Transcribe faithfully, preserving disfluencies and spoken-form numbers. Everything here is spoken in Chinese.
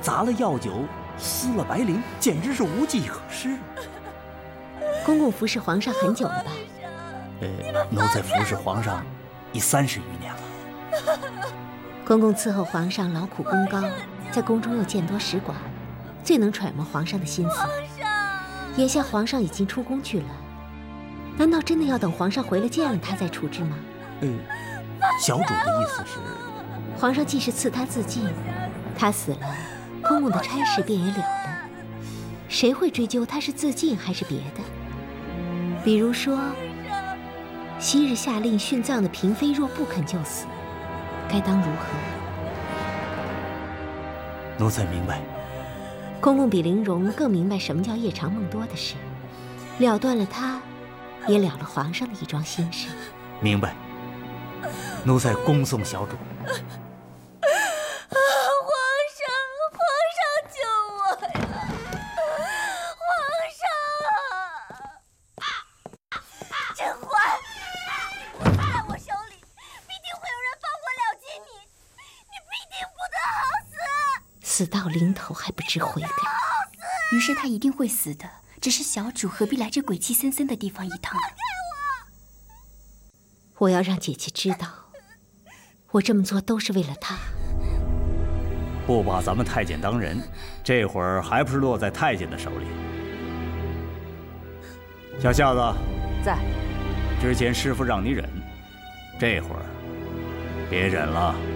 砸了药酒，撕了白绫，简直是无计可施。 公公服侍皇上很久了吧？ 呃，奴才服侍皇上已三十余年了。 公公伺候皇上劳苦功高，在宫中又见多识广，最能揣摩皇上的心思。眼下皇上已经出宫去了，难道真的要等皇上回来见了他再处置吗？ 嗯，小主的意思是， 皇上既是赐他自尽，他死了，公公的差事便也了了，谁会追究他是自尽还是别的？比如说，昔日下令殉葬的嫔妃若不肯就死，该当如何？ 奴才明白。 公公比玲珑更明白什么叫夜长梦多的事，了断了他，也了了皇上的一桩心事。 明白。奴才恭送小主。 死到临头还不知悔改， 于是他一定会死的。只是小主何必来这鬼气森森的地方一趟呢？ 我要让姐姐知道，我这么做都是为了她。 不把咱们太监当人，这会儿还不是落在太监的手里？小夏子， 在。 之前师傅让你忍，这会儿别忍了。